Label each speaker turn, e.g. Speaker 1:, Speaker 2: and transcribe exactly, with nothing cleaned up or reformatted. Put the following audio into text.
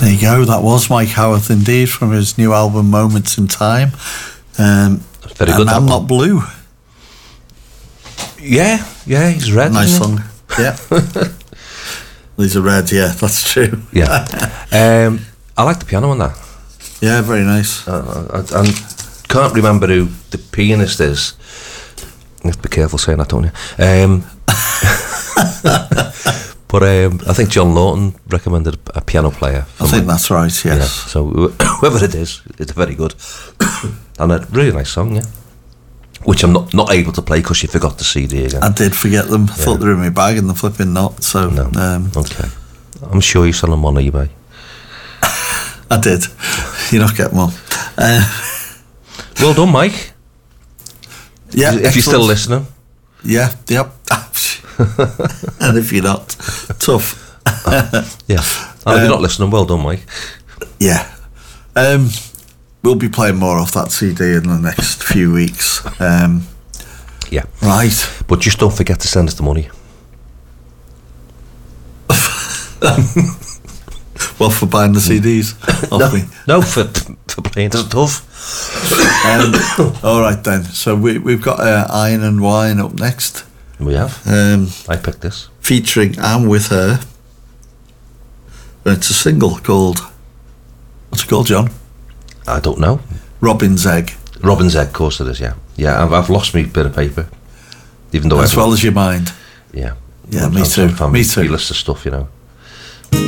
Speaker 1: There you go. That was Mike Howarth indeed from his new album Moments in Time. Um,
Speaker 2: Very
Speaker 1: and
Speaker 2: good.
Speaker 1: I'm Not Blue.
Speaker 2: Yeah, yeah, he's red.
Speaker 1: Nice song. Yeah. These are red. Yeah, that's true.
Speaker 2: Yeah. um, I like the piano on that.
Speaker 1: Yeah, very nice.
Speaker 2: Uh, I, I can't remember who the pianist is. You have to be careful saying that, don't you? Um, but um, I think John Lawton recommended a piano player.
Speaker 1: I think that's right, yes.
Speaker 2: Yeah, so whoever it is, it's very good. And a really nice song, yeah. Which I'm not, not able to play because you forgot the C D again.
Speaker 1: I did forget them. I
Speaker 2: Yeah.
Speaker 1: thought they were in my bag and the flipping not. So
Speaker 2: No.
Speaker 1: um,
Speaker 2: Okay. I'm sure you sell them on eBay.
Speaker 1: I did. You're not getting one. Uh,
Speaker 2: Well done, Mike.
Speaker 1: yeah,
Speaker 2: If you're still
Speaker 1: excellent.
Speaker 2: listening.
Speaker 1: Yeah, yep. And if you're not, tough.
Speaker 2: Yeah. And if you're not listening, well done, Mike.
Speaker 1: Yeah. Um, we'll be playing more off that C D in the next few weeks. Um,
Speaker 2: Yeah.
Speaker 1: right.
Speaker 2: But just don't forget to send us the money.
Speaker 1: Well, for buying the C Ds off
Speaker 2: No,
Speaker 1: me.
Speaker 2: no for, for playing stuff.
Speaker 1: Um, all right then. So we, we've got uh, Iron and Wine up next.
Speaker 2: We have.
Speaker 1: Um,
Speaker 2: I picked this.
Speaker 1: featuring I'm With Her. And it's a single called, what's it called, John?
Speaker 2: I don't know.
Speaker 1: Robin's Egg.
Speaker 2: Robin's Egg, of course it is, yeah. Yeah, I've, I've lost me bit of paper. Even though
Speaker 1: As
Speaker 2: I've...
Speaker 1: well as your mind.
Speaker 2: Yeah.
Speaker 1: Yeah,
Speaker 2: I'm,
Speaker 1: me
Speaker 2: I'm
Speaker 1: too.
Speaker 2: some
Speaker 1: Me
Speaker 2: family
Speaker 1: too.
Speaker 2: list of stuff, you know.